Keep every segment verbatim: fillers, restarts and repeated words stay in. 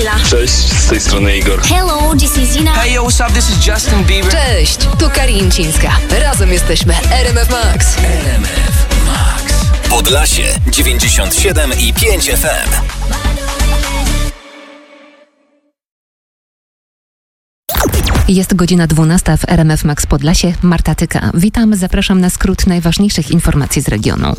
Kamila. Cześć, z tej strony Igor. Hello, this is Zina. Hey yo, what's up, this is Justin Bieber. Cześć, tu Karińcińska. Razem jesteśmy R M F Max. R M F Max. Podlasie dziewięćdziesiąt siedem i pięć F M. Jest godzina dwunasta w R M F Max Podlasie. Marta Tyka. Witam, zapraszam na skrót najważniejszych informacji z regionu.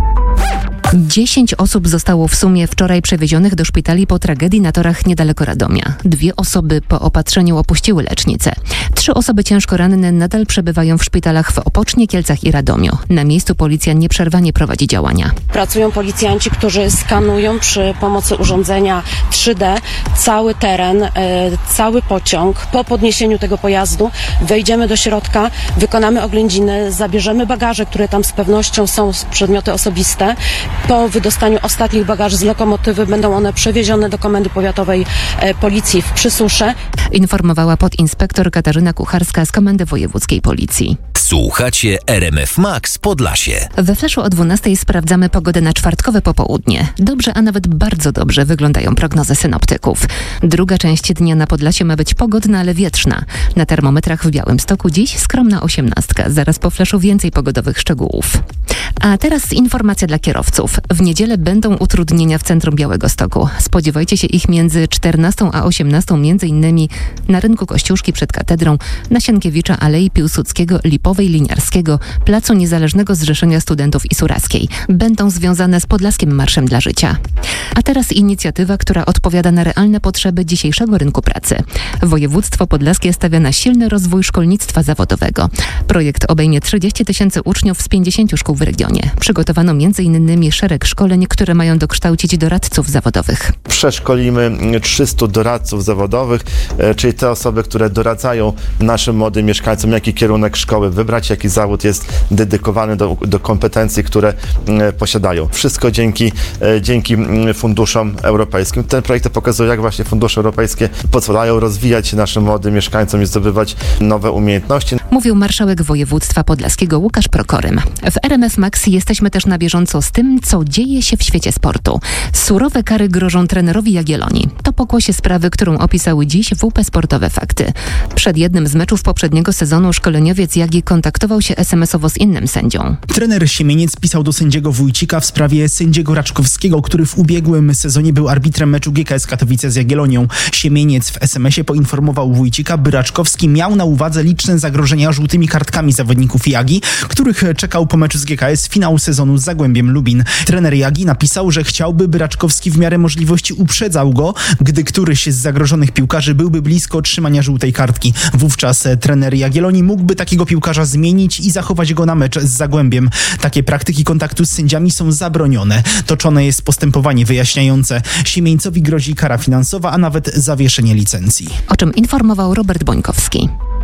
Dziesięć osób zostało w sumie wczoraj przewiezionych do szpitali po tragedii na torach niedaleko Radomia. Dwie osoby po opatrzeniu opuściły lecznicę. Trzy osoby ciężko ranne nadal przebywają w szpitalach w Opocznie, Kielcach i Radomiu. Na miejscu policja nieprzerwanie prowadzi działania. Pracują policjanci, którzy skanują przy pomocy urządzenia trzy D cały teren, cały pociąg. Po podniesieniu tego pojazdu wejdziemy do środka, wykonamy oględziny, zabierzemy bagaże, które tam z pewnością są przedmioty osobiste. Po wydostaniu ostatnich bagaży z lokomotywy będą one przewiezione do Komendy Powiatowej Policji w Przysusze. Informowała podinspektor Katarzyna Kucharska z Komendy Wojewódzkiej Policji. Słuchacie R M F Max Podlasie. We Flashu o dwunastej sprawdzamy pogodę na czwartkowe popołudnie. Dobrze, a nawet bardzo dobrze wyglądają prognozy synoptyków. Druga część dnia na Podlasie ma być pogodna, ale wietrzna. Na termometrach w Białymstoku dziś skromna osiemnastka. Zaraz po Flashu więcej pogodowych szczegółów. A teraz informacja dla kierowców. W niedzielę będą utrudnienia w centrum Białegostoku. Spodziewajcie się ich między czternastą a osiemnastą, między innymi na rynku Kościuszki przed katedrą, na Sienkiewicza, Alei Piłsudskiego, Lipowej, Liniarskiego, Placu Niezależnego Zrzeszenia Studentów i Suraskiej. Będą związane z Podlaskim Marszem dla Życia. A teraz inicjatywa, która odpowiada na realne potrzeby dzisiejszego rynku pracy. Województwo podlaskie stawia na silny rozwój szkolnictwa zawodowego. Projekt obejmie trzydzieści tysięcy uczniów z pięćdziesięciu szkół w regionie. Przygotowano między innymi szereg szkoleń, które mają dokształcić doradców zawodowych. Przeszkolimy trzystu doradców zawodowych, czyli te osoby, które doradzają naszym młodym mieszkańcom, jaki kierunek szkoły wybrać, jaki zawód jest dedykowany do, do kompetencji, które posiadają. Wszystko dzięki, dzięki funduszom europejskim. Ten projekt pokazuje, jak właśnie fundusze europejskie pozwalają rozwijać się naszym młodym mieszkańcom i zdobywać nowe umiejętności. Mówił marszałek województwa podlaskiego Łukasz Prokorym. W R M F Max jesteśmy też na bieżąco z tym, co dzieje się w świecie sportu. Surowe kary grożą trenerowi Jagiellonii. To pokłosie sprawy, którą opisały dziś W P Sportowe Fakty. Przed jednym z meczów poprzedniego sezonu szkoleniowiec Jagi kontaktował się es em esowo z innym sędzią. Trener Siemieniec pisał do sędziego Wójcika w sprawie sędziego Raczkowskiego, który w ubiegłym sezonie był arbitrem meczu G K S Katowice z Jagiellonią. Siemieniec w es em esie poinformował Wójcika, by Raczkowski miał na uwadze liczne zagrożenia żółtymi kartkami zawodników Jagi, których czekał po meczu z G K S finał sezonu z Zagłębiem Lubin. Trener Jagi napisał, że chciałby, by Raczkowski w miarę możliwości uprzedzał go, gdy któryś z zagrożonych piłkarzy byłby blisko otrzymania żółtej kartki. Wówczas trener Jagiellonii mógłby takiego piłkarza zmienić i zachować go na mecz z Zagłębiem. Takie praktyki kontaktu z sędziami są zabronione. Toczone jest postępowanie wyjaśniające. Siemieńcowi grozi kara finansowa, a nawet zawieszenie licencji. O czym informował Robert Bońkowski.